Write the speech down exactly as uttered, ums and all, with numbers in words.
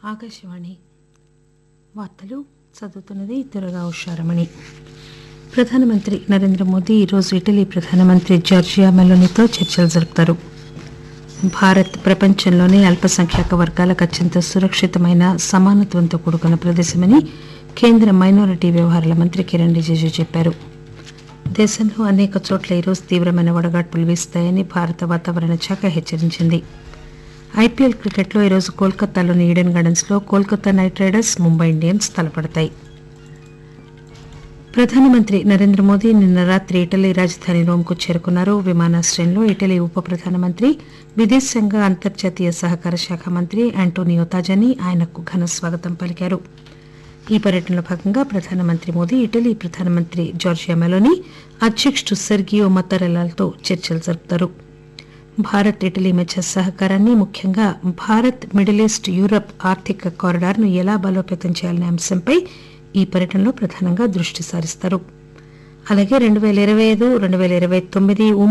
ఆకాశవాణి వార్తలు చదువుతున్నది దుర్గా ఉషారమణి. ప్రధానమంత్రి నరేంద్ర మోదీ ఈరోజు ఇటలీ ప్రధానమంత్రి జార్జియా మెలోనీతో చర్చలు జరుపుతారు. భారత్ ప్రపంచంలోనే అల్పసంఖ్యాక వర్గాలకు అత్యంత సురక్షితమైన సమానత్వంతో కూడుకున్న ప్రదేశమని కేంద్ర మైనారిటీ వ్యవహారాల మంత్రి కిరణ్ రిజిజు చెప్పారు. దేశంలో అనేక చోట్ల ఈరోజు తీవ్రమైన వడగాడ్పులు వీస్తాయని భారత వాతావరణ శాఖ హెచ్చరించింది. ఐపీఎల్ క్రికెట్లో ఈరోజు కోల్కతాలోని ఈడెన్ గార్డెన్స్ లో Kolkata night riders Mumbai Indians తలపడతాయి. ప్రధానమంత్రి నరేంద్ర మోదీ నిన్న రాత్రి ఇటలీ రాజధాని రోమ్కు చేరుకున్నారు. విమానాశ్రయంలో ఇటలీ ఉప ప్రధానమంత్రి విదేశాంగ అంతర్జాతీయ సహకార శాఖ మంత్రి ఆంటోనియో తాజాని ఆయనకు ఘన స్వాగతం పలికారు. ఈ పర్యటనలో భాగంగా ప్రధానమంత్రి మోదీ ఇటలీ ప్రధానమంత్రి జార్జియా మెలోనీ, అధ్యకుడు సెర్గియో మత్తరెల్లాతో చర్చలు జరుపుతారు. భారత్ ఇటలీ మధ్య సహకారాన్ని, ముఖ్యంగా భారత్ మిడిల్ ఈస్ట్ యూరప్ ఆర్థిక కారిడార్ ను ఎలా బలోపేతం చేయాలనే అంశంపై ఈ పర్యటనలో ప్రధానంగా దృష్టి సారిస్తారు. అలాగే రెండు పేల ఇరవై ఐదు రెండు పేల ఇరవై తొమ్మిది